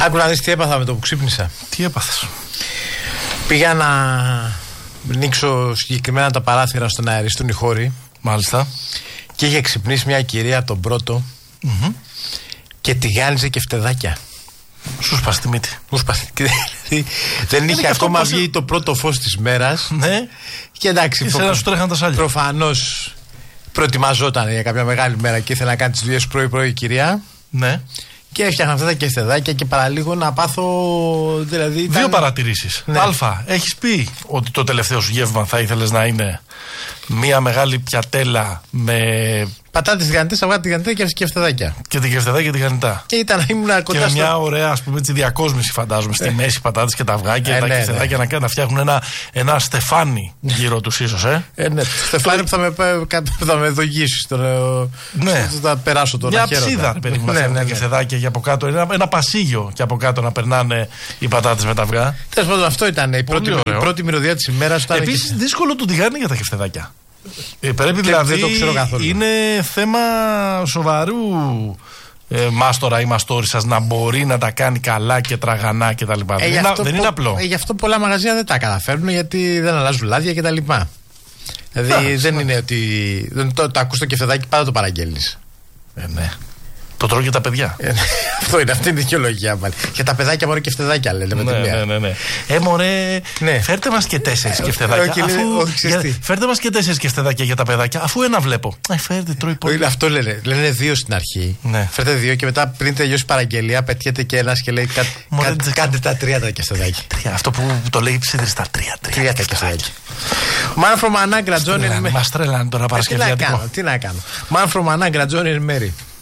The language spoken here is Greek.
Άκου να δεις τι έπαθα με το που ξύπνησα. Τι έπαθες? Πήγα να ανοίξω συγκεκριμένα τα παράθυρα στο να αεριστούν οι χώροι. Μάλιστα. Και είχε ξυπνήσει μια κυρία τον πρώτο και τηγάνιζε και φτεδάκια. Σου σπάσει τη μύτη. Δεν είχε ακόμα βγει το πρώτο φως της μέρας. Ναι. Και εντάξει, σου τρέχαν τα σάλια. Προφανώς προετοιμαζόταν για κάποια μεγάλη μέρα και ήθελε να κάνει τις δουλειές πρωί-πρωί η κυρία. Ναι. Και έφτιαχνα αυτά τα κεφτεδάκια και παραλίγο να πάθω. Δηλαδή, δύο παρατηρήσεις. Ναι. Α, έχεις πει ότι το τελευταίο σου γεύμα θα ήθελες να είναι μία μεγάλη πιατέλα με. Πατάτες τηγανιτές, αυγά τηγανιτά και κεφτεδάκια. Και την κεφτεδάκια τηγανιτά. Και ήμουν κοντά. Και μια ωραία, ας πούμε, έτσι διακόσμηση, φαντάζομαι. Στη μέση πατάτες και τα αυγά και τα κεφτεδάκια να φτιάχνουν ένα στεφάνι γύρω τους, ίσως. Ναι, στεφάνι που θα με δογίσει. Ναι. Θα περάσω τώρα. Μια ψίδα, ρε παιδί μου, να κεφτεδάκια και από κάτω. Ένα πασίγιο και από κάτω να περνάνε οι πατάτες με τα αυγά. Τέλος πάντων, αυτό ήταν η πρώτη μυρωδιά της ημέρας. Επίσης, δύσκολο του τηγάνι για τα κεφτεδάκια. Πρέπει δηλαδή, είναι θέμα σοβαρού μάστορα ή μαστόρισσας να μπορεί να τα κάνει καλά και τραγανά και τα λοιπά. Δεν είναι απλό. Γι' αυτό πολλά μαγαζιά δεν τα καταφέρνουν, γιατί δεν αλλάζουν λάδια και τα λοιπά. Δηλαδή δεν είναι ότι το ακούς το κεφτεδάκι πάντα το παραγγέλνεις. Ναι. Το τρώγουν και τα παιδιά. Αυτό είναι, αυτή είναι η δικαιολογία πάλι. Και τα παιδάκια μωρέ κεφτεδάκια λένε με τη μία. Ναι. Μωρέ, φέρτε μας και 4 κεφτεδάκια. Φέρτε μας και 4 κεφτεδάκια για τα παιδάκια, αφού ένα βλέπω. Φέρτε, τρώει πολύ. Αυτό λένε. Λένε 2 στην αρχή. Φέρτε 2 και μετά πριν τελειώσει η παραγγελία πετιέται και ένας και λέει κάντε τα 3 τα κεφτεδάκια. Αυτό που το λέει ψήδρι στα 3 τα κεφτεδάκια. Man from Anagra, John and Mary. Μας τρέλανε τώρα Παρασκευιάτικο. Τι να κάνω. Man from Anagra, John and Mary.